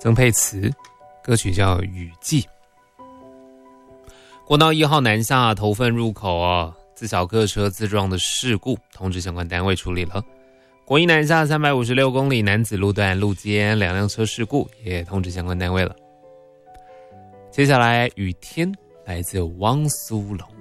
曾沛慈，歌曲叫《雨季》。国道1号南下头份入口自小客车自撞的事故，通知相关单位处理了。国一南下356公里南子路段路肩2辆车事故，也通知相关单位了。接下来雨天，来自汪苏泷。